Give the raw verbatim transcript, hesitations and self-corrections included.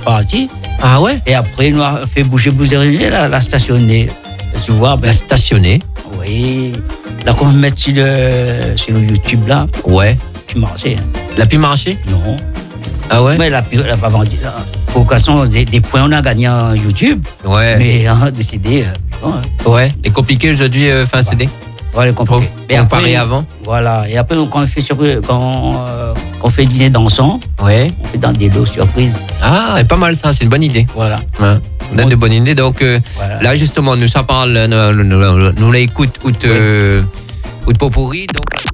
parti. Ah ouais? Et après, nous avons fait bouger, bouger, la, la stationner. Tu vois, ben, La stationner? Oui. Là, qu'on va mettre sur le, sur le YouTube, là. Ouais. Puis marcher. Hein. La pu marcher? Non. Ah ouais? Mais elle n'a pas vendu. Pour occasion, des, des points, on a gagné en YouTube. Ouais. Mais on a décidé. Euh, bon, hein. Ouais. Et compliqué aujourd'hui, euh, fin C D? Voilà, compliqué. Mais comparé avant? Voilà. Et après, quand on fait, surprise, quand, euh, quand on fait dîner dansant, ouais. On fait dans des lots surprises. Ah, c'est pas mal ça, c'est une bonne idée. Voilà. Ouais. On a de bonnes idées. Donc euh, voilà. Là, justement, nous, ça parle, nous, nous, nous, nous l'écoute, out, euh, out Popurrí. Donc.